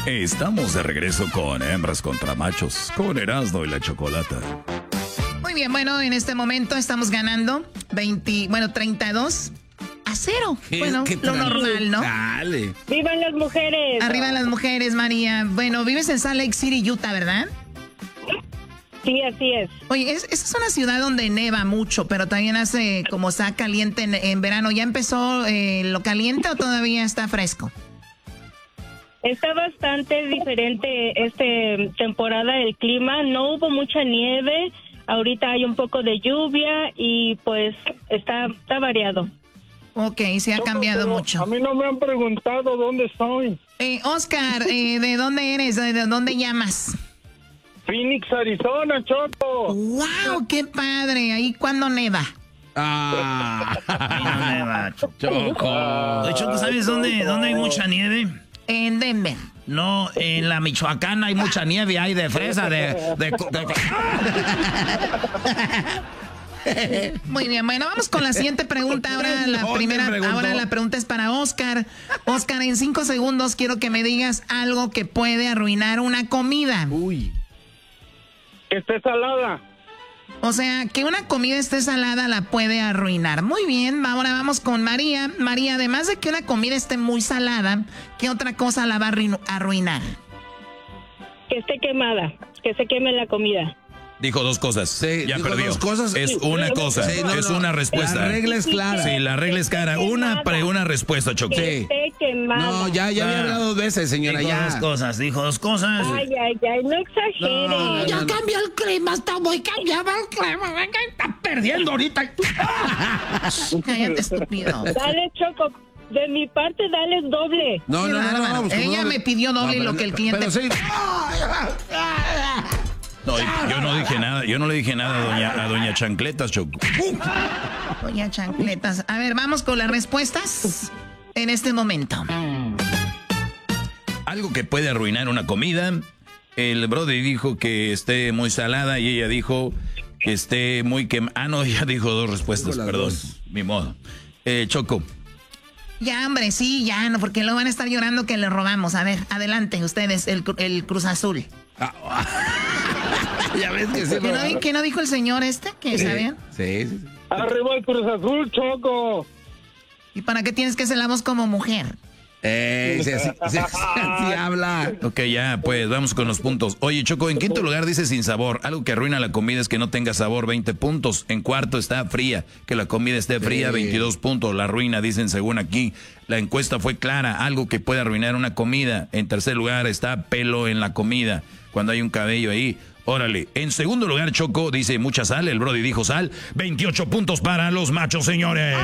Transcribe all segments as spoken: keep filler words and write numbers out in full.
Estamos de regreso con Hembras contra Machos, con Erasmo y la Chocolata. Muy bien, bueno, en este momento estamos ganando veinte, bueno, treinta y dos a cero. Bueno, lo normal, ¿no? Dale. ¡Vivan las mujeres! Arriba las mujeres, María. Bueno, vives en Salt Lake City, Utah, ¿verdad? Sí, así es. Oye, es, esa es una ciudad donde neva mucho, pero también hace como está caliente en, en verano. ¿Ya empezó eh, lo caliente o todavía está fresco? Está bastante diferente esta temporada del clima. No hubo mucha nieve. Ahorita hay un poco de lluvia y pues está, está variado. Ok, se ha cambiado mucho. A mí no me han preguntado dónde estoy. Eh, Oscar, eh, ¿de dónde eres? ¿De dónde llamas? Phoenix, Arizona, Choco. ¡Wow! ¡Qué padre! ¿Ahí cuándo neva? Ah, No neva, Choco. Oye, Choco, ¿sabes dónde, dónde hay mucha nieve? En Denver. No, en la Michoacana hay mucha nieve, hay de fresa, de... de, de... Muy bien, bueno, vamos con la siguiente pregunta. Ahora la primera, ahora la pregunta es para Oscar. Oscar, en cinco segundos quiero que me digas algo que puede arruinar una comida. Uy. Que esté salada. O sea, que una comida esté salada la puede arruinar. Muy bien, ahora vamos con María. María, además de que una comida esté muy salada, ¿qué otra cosa la va a arruinar? Que esté quemada, que se queme la comida. Dijo dos cosas. Sí, ya dijo perdió. dos cosas. Es una cosa. Sí, no, es no. una respuesta. La regla es clara. Sí, la regla es clara. Una, pre, una respuesta, Choco. Que esté quemada. No, ya, ya había hablado dos veces, señora. Dijo Ya. dos cosas, dijo dos cosas. Ay, ay, ay, no exagere. No, no, Ya no. cambió el clima, está muy cambiado el clima. Venga, está perdiendo ahorita. Cállate, estúpido. Dale, Choco. De mi parte, dale doble. No, Qué no, no, no, bárbaro. vamos, Ella no, me pidió doble no, lo pero- que el cliente... Pero sí. No, yo no dije nada. Yo no le dije nada a doña, a doña Chancletas, Choco. Doña Chancletas. A ver, vamos con las respuestas en este momento. Algo que puede arruinar una comida. El Brody dijo que esté muy salada y ella dijo que esté muy quemada. Ah, no, ella dijo dos respuestas, Dijo las perdón. dos. Mi modo. Eh, Choco. Ya, hombre, sí, ya, no, porque luego van a estar llorando que le robamos. A ver, adelante, ustedes, el, cru- el Cruz Azul. Ya ves que sí. ¿Qué no, di- qué no dijo el señor este? ¿Que sabían? Sí, sí, sí. Arriba el Cruz Azul, Choco. ¿Y para qué tienes que hacer la voz como mujer? Eh, sí, así, sí, sí, así habla. Ok, ya, pues vamos con los puntos. Oye, Choco, en quinto lugar dice sin sabor. Algo que arruina la comida es que no tenga sabor, veinte puntos. En cuarto está fría, que la comida esté fría, Sí. veintidós puntos. La arruina, dicen según aquí. La encuesta fue clara, algo que puede arruinar una comida. En tercer lugar está pelo en la comida, cuando hay un cabello ahí. Órale. En segundo lugar, Choco dice mucha sal. El Brody dijo sal. veintiocho puntos para los machos, señores.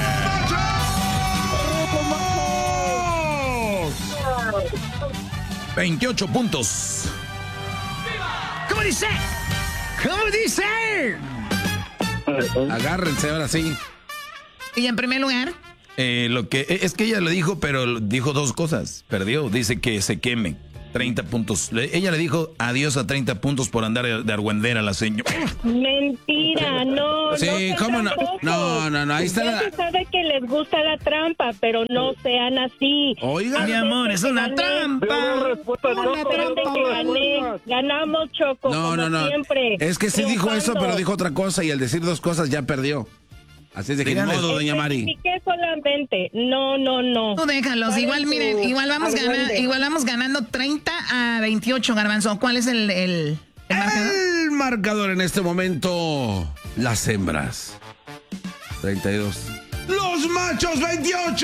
veintiocho puntos. ¿Cómo dice? ¿Cómo dice? Agárrense ahora sí. Y en primer lugar, Eh, lo que es que ella lo dijo, pero dijo dos cosas. Perdió. Dice que se queme. treinta puntos. Le- ella le dijo adiós a treinta puntos por andar de argüendera a la señora. Mentira, no. Sí, no sean ¿cómo no? tramposos. No, no, no, ahí está Ya la- se sabe que les gusta la trampa, pero no sean así. Oiga. Mi amor, es una De una trampa. respuesta, Choco. Acuérdate no que te gané. respuestas. Ganamos, Choco, No, como no, no. siempre. Es que sí dijo eso, Triunfando. pero dijo otra cosa y al decir dos cosas ya perdió. Así es de que ni Dígale. modo, doña Mari. Especifiqué solamente. No, no, no. tú déjalos. ¿Cuál Igual, es miren, tu igual vamos, gana, argüende? igual vamos ganando treinta a veintiocho, Garbanzo. ¿Cuál es el, el, el marcador? El marcador en este momento, las hembras. treinta y dos. ¡Los machos, veintiocho!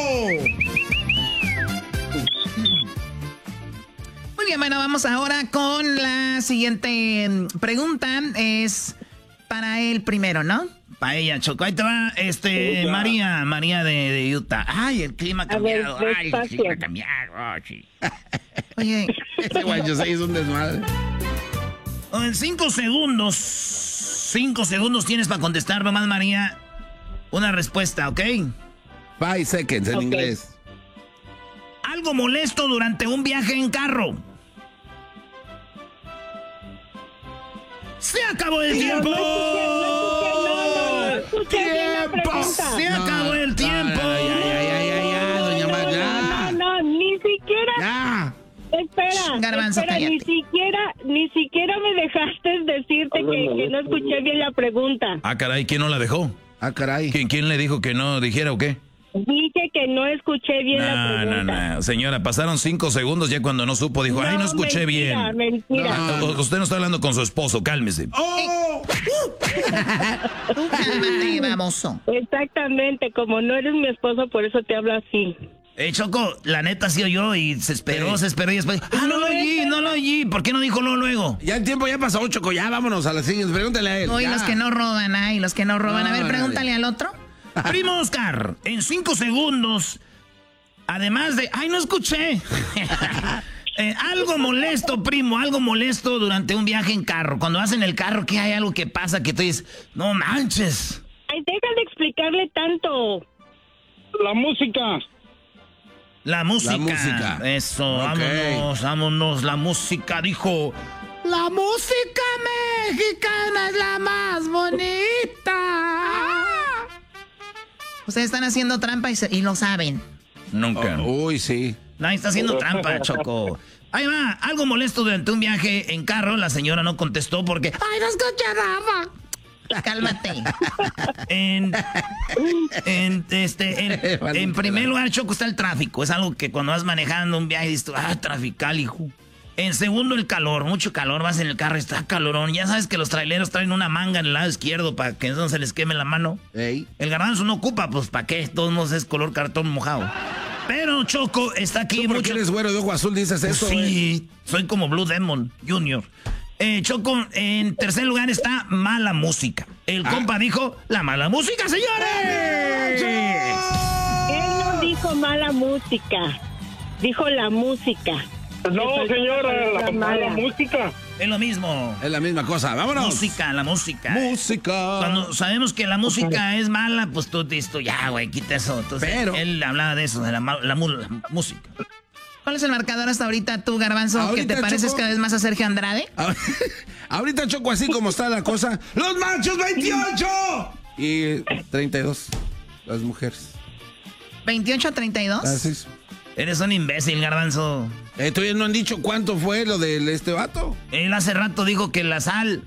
Muy bien, bueno, vamos ahora con la siguiente mm, pregunta. Es para el primero, ¿no? Para ella, Choco. Ahí te va, este, María, María de, de Utah. Ay, el clima ha A ver, cambiado. Ay, el despacio. clima ha cambiado. Oh, sí. Oye, Ese guacho se hizo un desmadre. En cinco segundos, cinco segundos tienes para contestar, mamá María, una respuesta, ¿ok? Five seconds en Ok. inglés. Algo molesto durante un viaje en carro. ¡Se acabó el tiempo! No escuché bien la pregunta. ¡Se acabó el tiempo! Ay, ay, ay, ay, ay, ay, doña Mari. No, Ya. no, ni siquiera. Ya. Espera, Garbanzo, espera, ni cállate. siquiera, ni siquiera me dejaste decirte que, que no escuché bien la pregunta. Ah, caray, ¿quién no la dejó? Ah, caray. ¿Quién, quién le dijo que no dijera o qué? Dije que no escuché bien la No, no, pregunta. no. Señora, pasaron cinco segundos ya cuando no supo, dijo, ay, no escuché mentira, bien. Mentira, Ah, u- usted no está hablando con su esposo, cálmese. ¡Oh! Tú cálmate, baboso. Exactamente, como no eres mi esposo, por eso te hablo así. Eh, Choco, la neta sí oyó y se esperó, Sí. se esperó y después. Ah, no lo oí, no lo oí. ¿Por qué no dijo lo luego? Ya el tiempo ya pasó, Choco. Ya vámonos a la siguiente. Pregúntale a él. Hoy ya. los que no roban, ay, los que no roban. A ver, No, pregúntale nadie. al otro. Primo Oscar, en cinco segundos, además de... ¡Ay, no escuché! Eh, algo molesto, primo, algo molesto durante un viaje en carro. Cuando vas en el carro, ¿qué hay algo que pasa que tú dices, no manches? Ay, deja de explicarle tanto. La música. La música. La música. Eso, Ok. vámonos, vámonos. La música, dijo. La música mexicana es la más bonita. Ustedes están haciendo trampa y, se- y lo saben. Nunca. Oh, uy, sí. Nadie está haciendo trampa, Choco. Ahí va, algo molesto durante un viaje en carro. La señora no contestó porque... Ay, no escuché nada. Cálmate. En, en, este, en, Vale, en primer claro. lugar, Choco, está el tráfico. Es algo que cuando vas manejando un viaje dices tú, ah, trafical, hijo. En segundo, el calor. Mucho calor. Vas en el carro, está calorón. Ya sabes que los traileros traen una manga en el lado izquierdo para que no se les queme la mano. Ey. El garbanzo no ocupa, pues ¿para qué? Todos modos es color cartón mojado. Pero Choco está aquí ¿Tú por qué mucho. eres güero de ojo azul dices Pues eso, güey? sí, soy como Blue Demon Junior Eh, Choco, en tercer lugar está mala música. El Ah. compa dijo, la mala música, señores. Él no dijo mala música, dijo la música. No, Eso es señora, la, la la mala. música. Es lo mismo. Es la misma cosa. Vámonos. Música, la música. Música. Cuando sabemos que la música es mala, pues tú dices, tú, ya, güey, quita eso. Entonces, Pero- él hablaba de eso, de la, ma- la mu- la música. ¿Cuál es el marcador hasta ahorita tú, Garbanzo, que Ahorita, te pareces Choco. cada vez más a Sergio Andrade? Ah, Ahorita, Choco, así como está la cosa. ¡Los machos veintiocho! Y treinta y dos. Las mujeres. veintiocho a treinta y dos. Así es. Eres un imbécil, Garbanzo. Eh, ¿Todavía no han dicho cuánto fue lo de este vato? Él hace rato dijo que la sal,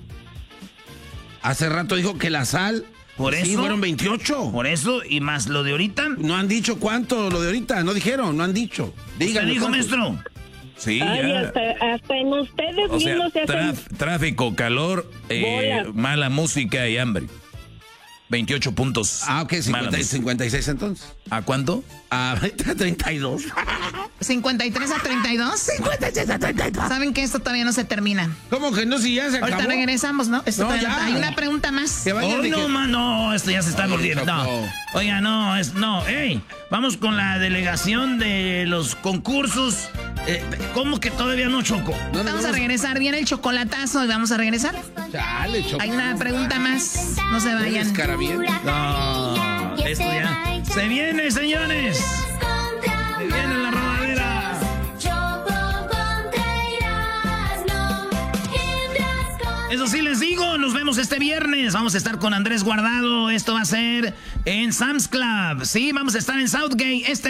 Hace rato dijo que la sal. Por Sí, eso- fueron veintiocho. por eso, y más lo de ahorita. No han dicho cuánto lo de ahorita. No dijeron, no han dicho. ¿Usted Díganme dijo, cuánto. maestro? Sí, Ay, ya. hasta, hasta en ustedes O sea, mismos se hacen... traf- tráfico, calor, eh, Bolas. mala música y hambre. veintiocho puntos. Ah, ok, Mala cincuenta, música. cincuenta y seis entonces. ¿A cuánto? Ah, treinta y dos. ¿cincuenta y tres a treinta y dos? cincuenta y seis a treinta y dos. ¿Saben que esto todavía no se termina? ¿Cómo que no? Si ya se acabó. Ahorita regresamos, ¿no? Esto No, todavía no- ya. Hay una pregunta más. Que vayan Hoy de no, que- man, no, esto ya se está volviendo. No. Choco. Oiga, no, es, no, ey, vamos con la delegación de los concursos. Eh, ¿Cómo que todavía no, Choco? No, no, Vamos a no. regresar. Viene el chocolatazo y vamos a regresar. Chale, Choco. Hay una pregunta más. No se Eres vayan. cara bien. No, esto ya. Se viene, señores. Se viene la rodadera. Eso sí les digo, nos vemos este viernes. Vamos a estar con Andrés Guardado. Esto va a ser en Sam's Club. Sí, vamos a estar en Southgate este